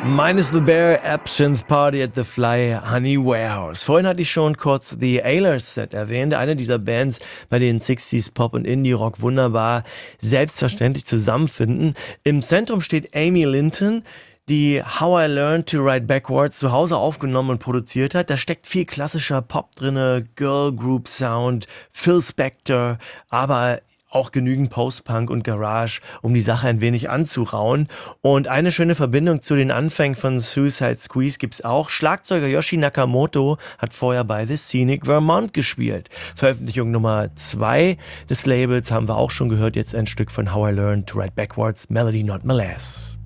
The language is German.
Minus the Bear, Absinthe Party at the Fly Honey Warehouse. Vorhin hatte ich schon kurz The Ailers Set erwähnt, eine dieser Bands, bei denen 60s Pop und Indie-Rock wunderbar selbstverständlich zusammenfinden. Im Zentrum steht Amy Linton, die How I Learned to Ride Backwards zu Hause aufgenommen und produziert hat. Da steckt viel klassischer Pop drinne, Girl Group Sound, Phil Spector, aber auch genügend Post-Punk und Garage, um die Sache ein wenig anzurauen. Und eine schöne Verbindung zu den Anfängen von Suicide Squeeze gibt's auch. Schlagzeuger Yoshi Nakamoto hat vorher bei The Scenic Vermont gespielt. Veröffentlichung Nummer 2 des Labels haben wir auch schon gehört. Jetzt ein Stück von How I Learned to Ride Backwards, Melody Not Molasses.